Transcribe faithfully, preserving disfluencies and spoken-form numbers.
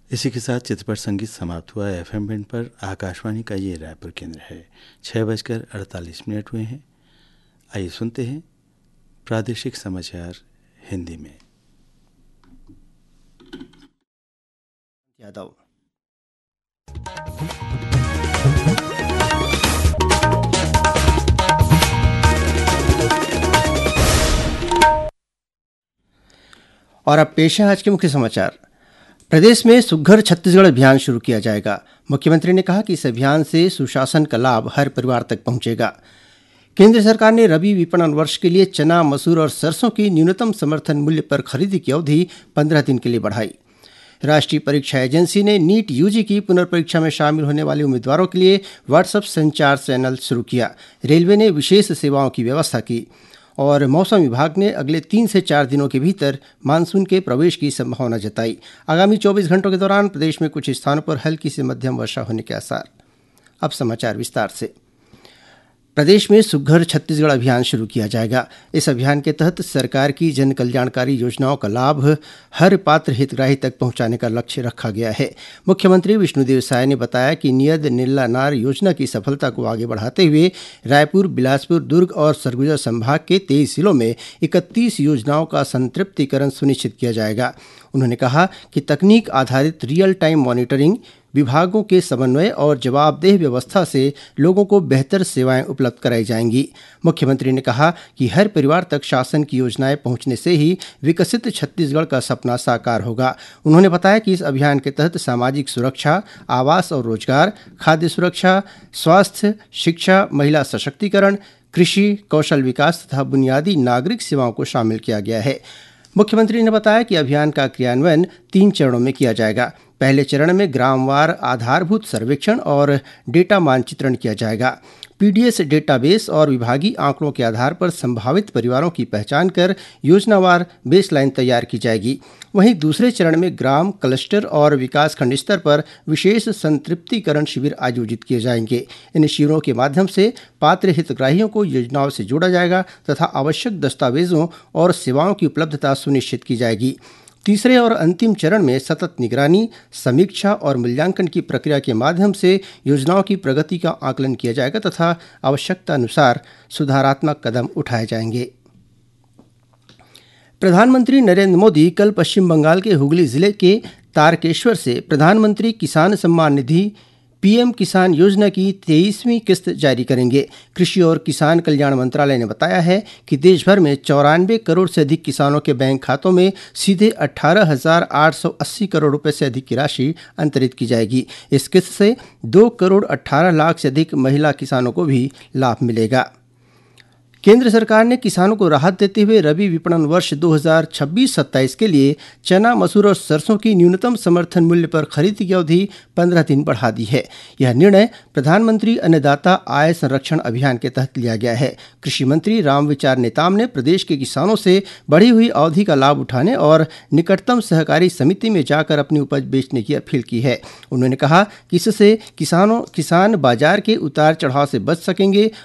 इसी के साथ चित्रपट संगीत समाप्त हुआ। एफएम बैंड पर आकाशवाणी का ये रायपुर केंद्र है। छः बजकर अड़तालीस मिनट हुए हैं। आइए सुनते हैं प्रादेशिक समाचार हिंदी में। यादव और अब पेश है आज के मुख्य समाचार। प्रदेश में सुघ्घर छत्तीसगढ़ अभियान शुरू किया जाएगा। मुख्यमंत्री ने कहा कि इस अभियान से सुशासन का लाभ हर परिवार तक पहुंचेगा। केंद्र सरकार ने रबी विपणन वर्ष के लिए चना, मसूर और सरसों की न्यूनतम समर्थन मूल्य पर खरीदी की अवधि पंद्रह दिन के लिए बढ़ाई। राष्ट्रीय परीक्षा एजेंसी ने नीट यूजी की पुनर्परीक्षा में शामिल होने वाले उम्मीदवारों के लिए व्हाट्सएप संचार चैनल शुरू किया। रेलवे ने विशेष सेवाओं की व्यवस्था की और मौसम विभाग ने अगले तीन से चार दिनों के भीतर मानसून के प्रवेश की संभावना जताई। आगामी चौबीस घंटों के दौरान प्रदेश में कुछ स्थानों पर हल्की से मध्यम वर्षा होने के आसार। अब समाचार विस्तार से। प्रदेश में सुघ्घर छत्तीसगढ़ अभियान शुरू किया जाएगा। इस अभियान के तहत सरकार की जन कल्याणकारी योजनाओं का लाभ हर पात्र हितग्राही तक पहुंचाने का लक्ष्य रखा गया है। मुख्यमंत्री विष्णुदेव साय ने बताया कि नियद नीला नार योजना की सफलता को आगे बढ़ाते हुए रायपुर, बिलासपुर, दुर्ग और सरगुजा संभाग के तेईस जिलों में इकतीस योजनाओं का संतृप्तिकरण सुनिश्चित किया जाएगा। उन्होंने कहा कि तकनीक आधारित रियल टाइम मॉनिटरिंग, विभागों के समन्वय और जवाबदेह व्यवस्था से लोगों को बेहतर सेवाएं उपलब्ध कराई जाएंगी। मुख्यमंत्री ने कहा कि हर परिवार तक शासन की योजनाएं पहुंचने से ही विकसित छत्तीसगढ़ का सपना साकार होगा। उन्होंने बताया कि इस अभियान के तहत सामाजिक सुरक्षा, आवास और रोजगार, खाद्य सुरक्षा, स्वास्थ्य, शिक्षा, महिला सशक्तिकरण, कृषि, कौशल विकास तथा बुनियादी नागरिक सेवाओं को शामिल किया गया है। मुख्यमंत्री ने बताया कि अभियान का क्रियान्वयन तीन चरणों में किया जाएगा। पहले चरण में ग्रामवार आधारभूत सर्वेक्षण और डेटा मानचित्रण किया जाएगा। पीडीएस डेटाबेस और विभागीय आंकड़ों के आधार पर संभावित परिवारों की पहचान कर योजनावार बेसलाइन तैयार की जाएगी। वहीं दूसरे चरण में ग्राम, क्लस्टर और विकासखंड स्तर पर विशेष संतृप्तिकरण शिविर आयोजित किए जाएंगे। इन शिविरों के माध्यम से पात्र हितग्राहियों को योजनाओं से जोड़ा जाएगा तथा आवश्यक दस्तावेजों और सेवाओं की उपलब्धता सुनिश्चित की जाएगी। तीसरे और अंतिम चरण में सतत निगरानी, समीक्षा और मूल्यांकन की प्रक्रिया के माध्यम से योजनाओं की प्रगति का आकलन किया जाएगा तथा आवश्यकता अनुसार सुधारात्मक कदम उठाए जाएंगे। प्रधानमंत्री नरेंद्र मोदी कल पश्चिम बंगाल के हुगली जिले के तारकेश्वर से प्रधानमंत्री किसान सम्मान निधि पीएम किसान योजना की तेईसवीं किस्त जारी करेंगे। कृषि और किसान कल्याण मंत्रालय ने बताया है कि देश भर में चौरानवे करोड़ से अधिक किसानों के बैंक खातों में सीधे अट्ठारह हजार आठ सौ अस्सी करोड़ रुपए से अधिक की राशि अंतरित की जाएगी। इस किस्त से दो करोड़ अट्ठारह लाख से अधिक महिला किसानों को भी लाभ मिलेगा। केंद्र सरकार ने किसानों को राहत देते हुए रबी विपणन वर्ष दो हज़ार छब्बीस सत्ताईस के लिए चना, मसूर और सरसों की न्यूनतम समर्थन मूल्य पर खरीदी की अवधि पंद्रह दिन बढ़ा दी है। यह निर्णय प्रधानमंत्री अन्नदाता आय संरक्षण अभियान के तहत लिया गया है। कृषि मंत्री रामविचार नेताम ने प्रदेश के किसानों से बढ़ी हुई अवधि का लाभ उठाने और निकटतम सहकारी समिति में जाकर अपनी उपज बेचने की अपील की है। उन्होंने कहा कि इससे किसानों किसान बाजार के उतार चढ़ाव से बच सकेंगे